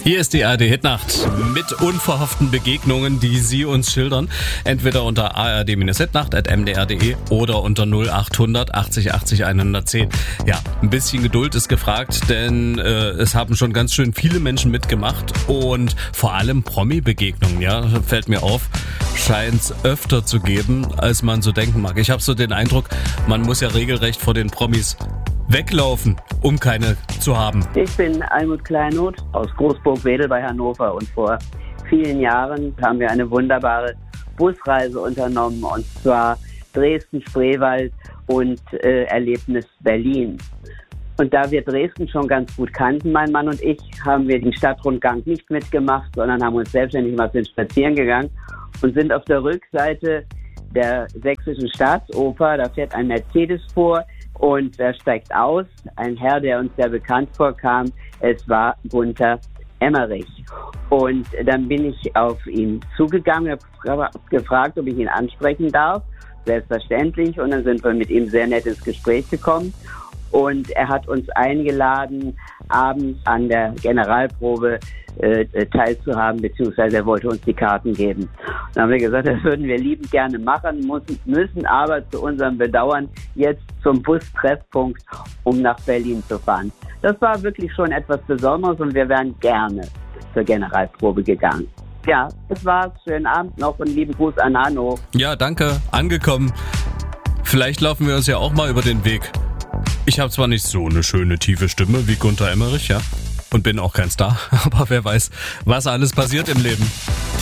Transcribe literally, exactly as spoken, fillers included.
Hier ist die A R D-Hitnacht mit unverhofften Begegnungen, die Sie uns schildern. Entweder unter a r d hitnacht at m d r punkt d e oder unter null acht hundert achtzig achtzig hundertzehn. Ja, ein bisschen Geduld ist gefragt, denn äh, es haben schon ganz schön viele Menschen mitgemacht und vor allem Promi-Begegnungen, ja, fällt mir auf, scheint es öfter zu geben, als man so denken mag. Ich habe so den Eindruck, man muss ja regelrecht vor den Promis weglaufen, um keine zu haben. Ich bin Almut Kleinroth aus Großburg-Wedel bei Hannover und vor vielen Jahren haben wir eine wunderbare Busreise unternommen, und zwar Dresden-Spreewald und äh, Erlebnis Berlin. Und da wir Dresden schon ganz gut kannten, mein Mann und ich, haben wir den Stadtrundgang nicht mitgemacht, sondern haben uns selbstständig mal zu den Spazieren gegangen und sind auf der Rückseite der Sächsischen Staatsoper, da fährt ein Mercedes vor, und er steigt aus, ein Herr, der uns sehr bekannt vorkam. Es war Gunter Emmerich. Und dann bin ich auf ihn zugegangen, habe gefragt, ob ich ihn ansprechen darf. Selbstverständlich. Und dann sind wir mit ihm sehr nett ins Gespräch gekommen. Und er hat uns eingeladen, abends an der Generalprobe äh, teilzuhaben, beziehungsweise er wollte uns die Karten geben. Dann haben wir gesagt, das würden wir liebend gerne machen, müssen, müssen aber zu unserem Bedauern jetzt zum Bustreffpunkt, um nach Berlin zu fahren. Das war wirklich schon etwas Besonderes und wir wären gerne zur Generalprobe gegangen. Ja, das war's. Schönen Abend noch und lieben Gruß an Hanno. Ja, danke. Angekommen. Vielleicht laufen wir uns ja auch mal über den Weg. Ich habe zwar nicht so eine schöne, tiefe Stimme wie Gunter Emmerich, ja, und bin auch kein Star, aber wer weiß, was alles passiert im Leben.